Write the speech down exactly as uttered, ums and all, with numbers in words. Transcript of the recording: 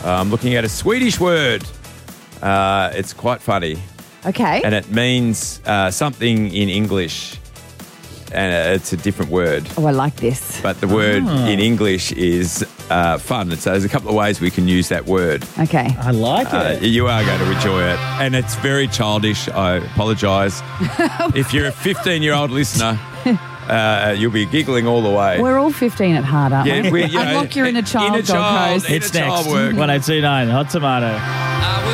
I'm looking at a Swedish word. Uh, it's quite funny. Okay. And it means uh, something in English. And uh, it's a different word. Oh, I like this. But the word Oh. in English is uh, fun. So there's a couple of ways we can use that word. Okay. I like Uh, it. you are going to enjoy it. And it's very childish. I apologise. If you're a fifteen-year-old listener, uh, you'll be giggling all the way. We're all fifteen at heart, aren't Yeah, we? we're, you know, Unlock your inner child, inner Gold child, Coast. inner It's child next. work. one oh two nine Hot Tomato.